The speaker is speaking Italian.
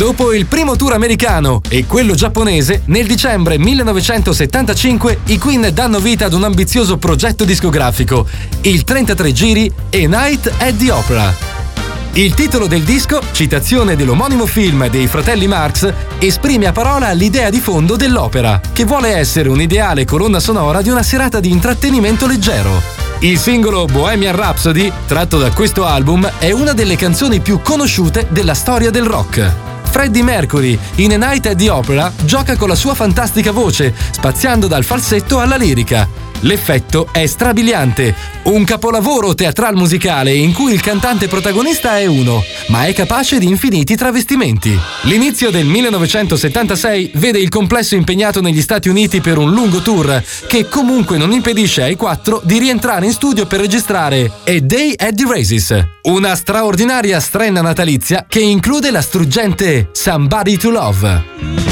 Dopo il primo tour americano e quello giapponese, nel dicembre 1975 i Queen danno vita ad un ambizioso progetto discografico, il 33 giri A Night at the Opera. Il titolo del disco, citazione dell'omonimo film dei fratelli Marx, esprime a parola l'idea di fondo dell'opera, che vuole essere un'ideale colonna sonora di una serata di intrattenimento leggero. Il singolo Bohemian Rhapsody, tratto da questo album, è una delle canzoni più conosciute della storia del rock. Freddie Mercury, in A Night at the Opera, gioca con la sua fantastica voce, spaziando dal falsetto alla lirica. L'effetto è strabiliante, un capolavoro teatral musicale in cui il cantante protagonista è uno, ma è capace di infiniti travestimenti. L'inizio del 1976 vede il complesso impegnato negli Stati Uniti per un lungo tour, che comunque non impedisce ai quattro di rientrare in studio per registrare A Day at the Races, una straordinaria strenna natalizia che include la struggente Somebody to Love.